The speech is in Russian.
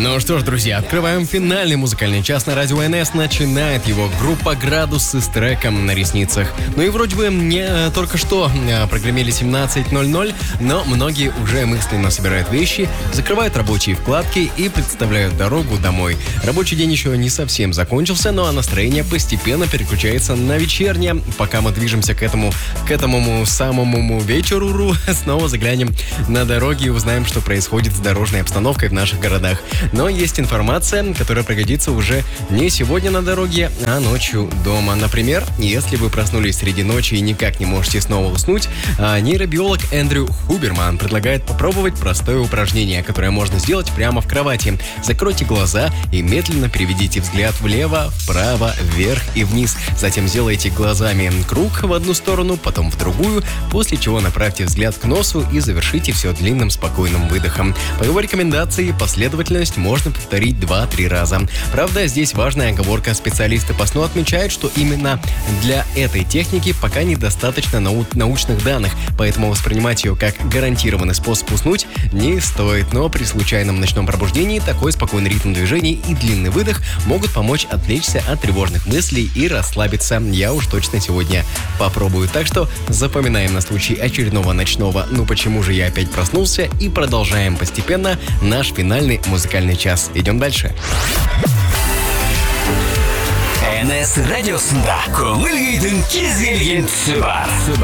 Ну что ж, друзья, открываем финальный музыкальный час на радио НС. Начинает его группа «Градусы» с треком «На ресницах». Ну и вроде бы мне только что прогремели 17:00, но многие уже мысленно собирают вещи, закрывают рабочие вкладки и представляют дорогу домой. Рабочий день еще не совсем закончился, но настроение постепенно переключается на вечернее. Пока мы движемся к этому самому вечеру, снова заглянем на дороги и узнаем, что происходит с дорожной обстановкой в наших городах. Но есть информация, которая пригодится уже не сегодня на дороге, а ночью дома. Например, если вы проснулись среди ночи и никак не можете снова уснуть, нейробиолог Эндрю Хуберман предлагает попробовать простое упражнение, которое можно сделать прямо в кровати. Закройте глаза и медленно переведите взгляд влево, вправо, вверх и вниз. Затем сделайте глазами круг в одну сторону, потом в другую, после чего направьте взгляд к носу и завершите все длинным спокойным выдохом. По его рекомендации последовательность можно повторить 2-3 раза. Правда, здесь важная оговорка. Специалисты по сну отмечают, что именно для этой техники пока недостаточно научных данных, поэтому воспринимать ее как гарантированный способ уснуть не стоит. Но при случайном ночном пробуждении такой спокойный ритм движений и длинный выдох могут помочь отвлечься от тревожных мыслей и расслабиться. Я уж точно сегодня попробую. Так что запоминаем на случай очередного ночного «Ну почему же я опять проснулся?» и продолжаем постепенно наш финальный музыкальный час. Идем дальше. НС радиосында көңіл күйдің кез келген тұсы бар.